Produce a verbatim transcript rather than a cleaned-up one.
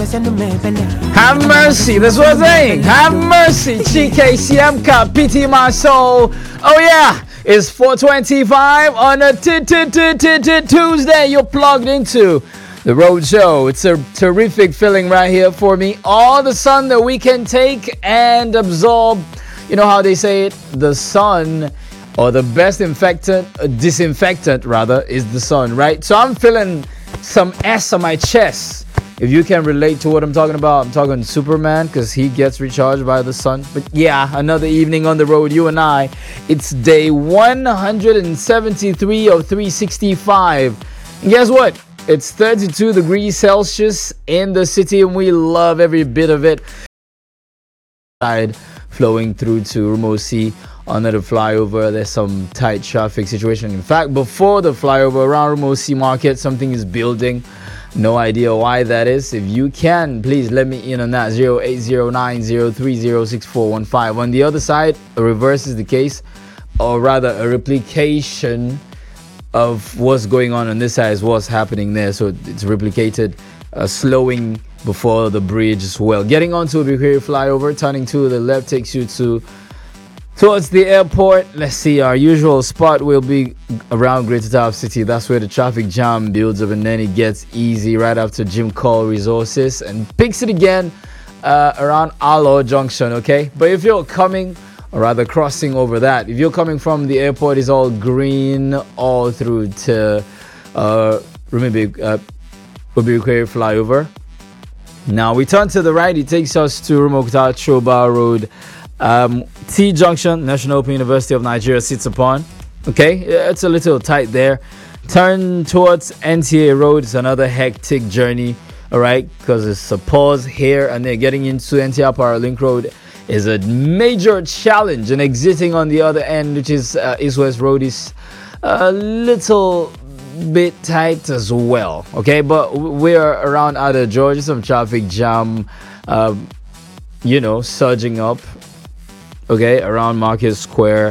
Have mercy, that's what I'm saying. Have mercy, T K C M Cup, pity my soul. Oh yeah, it's four twenty-five on a Tuesday. You're plugged into the Road Show. It's a terrific feeling right here for me. All the sun that we can take and absorb. You know how they say it? The sun, or the best infectant, uh, disinfectant rather, is the sun, right? So I'm feeling some S on my chest. If you can relate to what I'm talking about, I'm talking Superman, because he gets recharged by the sun. But yeah, another evening on the road, you and I. It's day one hundred seventy-three of three sixty-five. And guess what? It's thirty-two degrees Celsius in the city, and we love every bit of it. Flowing through to Rimouski under the flyover, there's some tight traffic situation. In fact, before the flyover around Rimouski Market, something is building. No idea why that is. If you can, please let me in on that. zero eight zero nine zero three zero six four one five. On the other side, a reverse is the case, or rather a replication of what's going on on this side is what's happening there. So it's replicated, uh, slowing before the bridge as well. Getting onto a Bukhari flyover, turning to the left takes you to towards the airport. Let's see, our usual spot will be around Greater Tower City. That's where the traffic jam builds up, and then it gets easy right after Jim Call Resources and picks it again uh, around Arlo Junction, okay? But if you're coming, or rather crossing over that, if you're coming from the airport, it's all green all through to uh, Bukhari uh, flyover. Now we turn to the right, it takes us to Rumokta Choba Road. Um, T Junction, National Open University of Nigeria sits upon. Okay, it's a little tight there. Turn towards N T A Road. It's another hectic journey, all right, because it's a pause here, and then getting into N T A Paralink Road is a major challenge, and exiting on the other end, which is uh, East West Road, is a little bit tight as well. Okay, but we're around Ada George, some traffic jam, um, you know, surging up. Okay, around Market Square.